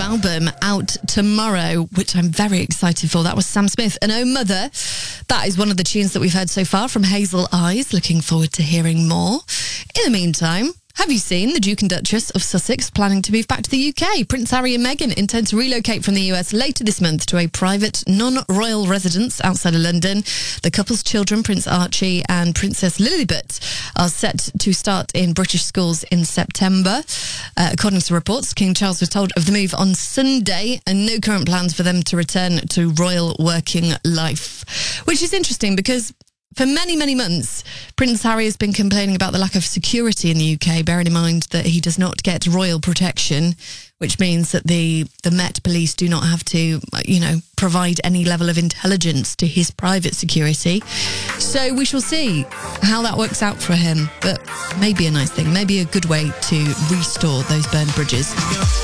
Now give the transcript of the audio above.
album out tomorrow, which I'm very excited for. That was Sam Smith and Oh Mother. That is one of the tunes that we've heard so far from Hazel Eyes. Looking forward to hearing more. In the meantime, have you seen the Duke and Duchess of Sussex planning to move back to the UK? Prince Harry and Meghan intend to relocate from the US later this month to a private, non-royal residence outside of London. The couple's children, Prince Archie and Princess Lilibet, are set to start in British schools in September. According to reports, King Charles was told of the move on Sunday, and no current plans for them to return to royal working life. Which is interesting because for many, many months, Prince Harry has been complaining about the lack of security in the UK, bearing in mind that he does not get royal protection, which means that the Met Police do not have to, provide any level of intelligence to his private security. So we shall see how that works out for him. But maybe a nice thing, maybe a good way to restore those burned bridges.